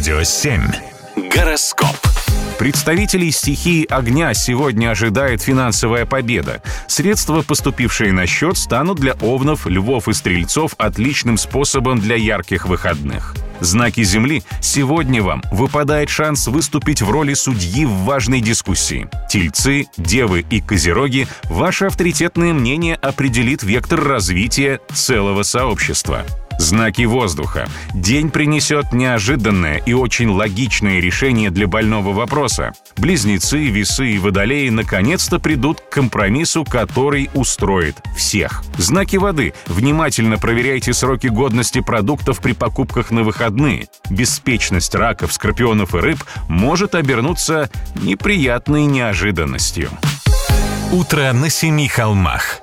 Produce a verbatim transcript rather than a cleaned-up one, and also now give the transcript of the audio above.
Радио семь. Гороскоп. Представителей стихии огня сегодня ожидает финансовая победа. Средства, поступившие на счет, станут для овнов, львов и стрельцов отличным способом для ярких выходных. Знаки Земли, сегодня вам выпадает шанс выступить в роли судьи в важной дискуссии. Тельцы, Девы и Козероги, ваше авторитетное мнение определит вектор развития целого сообщества. Знаки воздуха. День принесет неожиданное и очень логичное решение для больного вопроса. Близнецы, Весы и Водолеи наконец-то придут к компромиссу, который устроит всех. Знаки воды. Внимательно проверяйте сроки годности продуктов при покупках на выходные. Беспечность раков, скорпионов и рыб может обернуться неприятной неожиданностью. Утро на семи холмах.